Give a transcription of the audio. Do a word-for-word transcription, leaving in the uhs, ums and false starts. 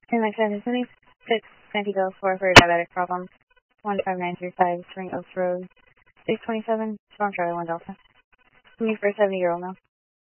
Ten Mike seven twenty six Santiago four for diabetic problem. One five nine three five Spring Oaks Road. Six twenty seven Storm Charlie One Delta. Me for a seventy year old now.